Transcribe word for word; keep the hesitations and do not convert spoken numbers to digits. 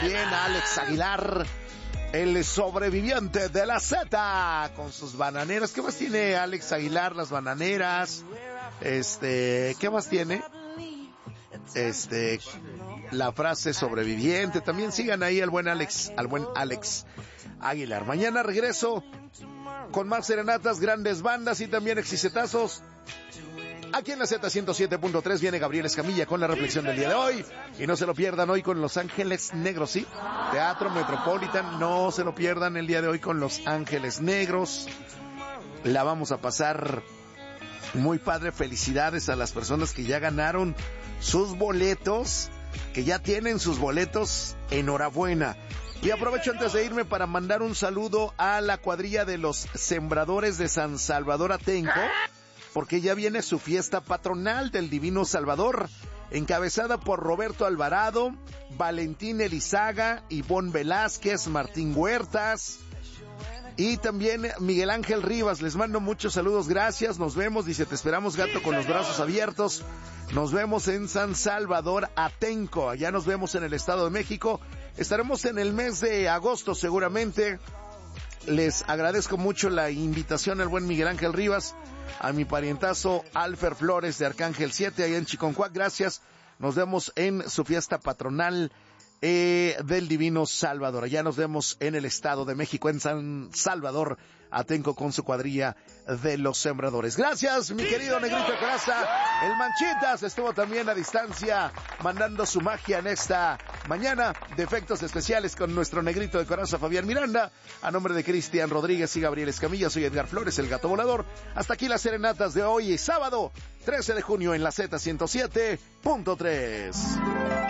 también a Alex Aguilar, el sobreviviente de la Z, con sus bananeras. ¿Qué más tiene Alex Aguilar? Las bananeras. Este, ¿qué más tiene? Este, la frase sobreviviente. También sigan ahí al buen Alex, al buen Alex Aguilar. Mañana regreso con más serenatas, grandes bandas y también exicetazos. Aquí en la Z ciento siete punto tres viene Gabriel Escamilla con la reflexión del día de hoy. Y no se lo pierdan hoy con Los Ángeles Negros, ¿sí? Teatro Metropolitan, no se lo pierdan el día de hoy con Los Ángeles Negros. La vamos a pasar muy padre. Felicidades a las personas que ya ganaron sus boletos, que ya tienen sus boletos. Enhorabuena. Y aprovecho antes de irme para mandar un saludo a la cuadrilla de los Sembradores de San Salvador Atenco, porque ya viene su fiesta patronal del Divino Salvador, encabezada por Roberto Alvarado, Valentín Elizaga, Ivonne Velázquez, Martín Huertas y también Miguel Ángel Rivas. Les mando muchos saludos, gracias, nos vemos, dice, te esperamos, gato, con los brazos abiertos. Nos vemos en San Salvador Atenco, allá nos vemos en el Estado de México. Estaremos en el mes de agosto seguramente. Les agradezco mucho la invitación al buen Miguel Ángel Rivas, a mi parientazo Alfer Flores de Arcángel siete, allá en Chiconcuac, gracias. Nos vemos en su fiesta patronal eh, del Divino Salvador. Allá nos vemos en el Estado de México, en San Salvador Atenco, con su cuadrilla de los Sembradores. Gracias, mi querido Negrito de Coraza. El Manchitas estuvo también a distancia mandando su magia en esta mañana de efectos especiales con nuestro Negrito de Coraza, Fabián Miranda. A nombre de Cristian Rodríguez y Gabriel Escamilla, soy Edgar Flores, el Gato Volador. Hasta aquí las serenatas de hoy, sábado trece de junio en la Z ciento siete punto tres.